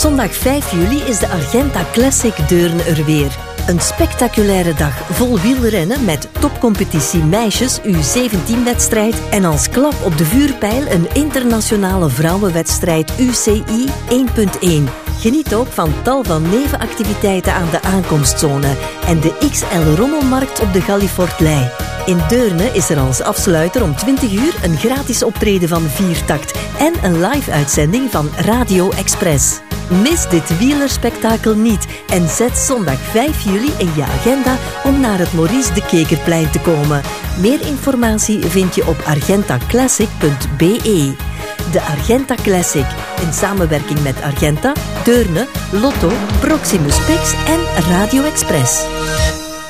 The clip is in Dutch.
zondag 5 juli is de Argenta Classic Deurne er weer. Een spectaculaire dag vol wielrennen met topcompetitie meisjes U17-wedstrijd en als klap op de vuurpijl een internationale vrouwenwedstrijd UCI 1.1. Geniet ook van tal van nevenactiviteiten aan de aankomstzone en de XL Rommelmarkt op de Gallifortlei. In Deurne is er als afsluiter om 20 uur een gratis optreden van Viertakt en een live-uitzending van Radio Express. Mis dit wielerspektakel niet en zet zondag 5 juli in je agenda om naar het Maurice de Kekerplein te komen. Meer informatie vind je op argentaclassic.be. De Argenta Classic, in samenwerking met Argenta, Deurne, Lotto, Proximus Pix en Radio Express.